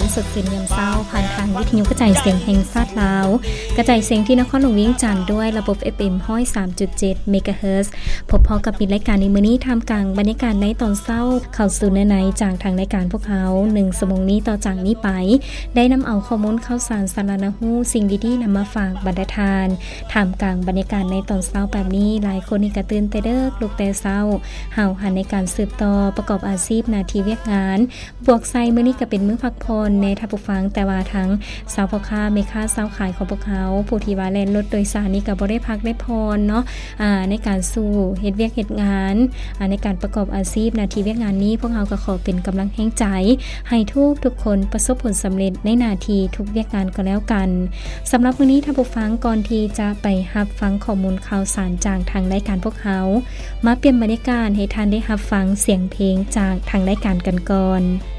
สดสื่นยามเช้าผ่านทางวิทยุกระจายเสียงแห่งชาติลาวกระจายเสียงที่นครหลวงเวียงจันทน์ด้วยระบบ FM 103.7 เมกะเฮิรตซ์พบพอกับปิดรายการในมื้อนี้ท่ามกลางบรรยากาศในตอนเช้าเข้าสู่ในจากทางรายการพวกเขา1ชั่วโมงนี้ต่อจากนี้ไปได้นำเอาข้อมูลข่าวสารสาระหูสิ่งดีๆนำมาฝากบรรดาทานท่ามกลางบรรยากาศในตอนเช้าแบบนี้หลายคนนี่ก็ตื่นแต่เด้อลุกแต่เช้าเฮาหันในการสืบต่อประกอบอาชีพหน้าที่เวียกงานบวกไซมื้อนี้ก็เป็นมื้อพักผ่อนในท่านผู้ฟังแต่ว่าทั้งสาวพ่อค้าแม่ค้าสาวขายของพวกเขาผู้ที่ว่าแล่นรถโดยสารนี่ก็บ่ได้พักได้พรเนาะในการสู้เฮ็ดเวียกเฮ็ดงานในการประกอบอาชีพหน้าที่เวียกงานนี้พวกเราก็ขอเป็นกำลังแห่งใจให้ทุกคนประสบผลสำเร็จในหน้าที่ทุกเวียกงานก็แล้วกันสำหรับมื้อนี้ท่านผู้ฟังก่อนที่จะไปรับฟังข้อมูลข่าวสารจากทางรายการพวกเขามาเปลี่ยนบรรยากาศให้ท่านได้รับฟังเสียงเพลงจากทางรายการกันก่อน